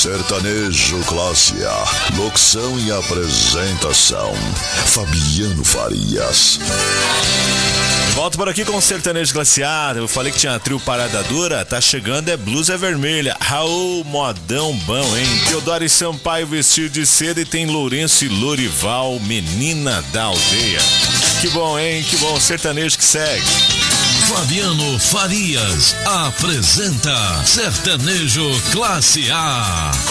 Sertanejo Classe A. Locução e apresentação: Fabiano Farias. Volto por aqui com o Sertanejo Classe A. Eu falei que tinha trio Parada Dura. Tá chegando, é Blusa Vermelha. Raul, modão bom, hein? Teodoro e Sampaio, Vestido de Seda. E tem Lourenço e Lorival, Menina da Aldeia. Que bom, hein? Que bom. Sertanejo que segue. Fabiano Farias apresenta Sertanejo Classe A.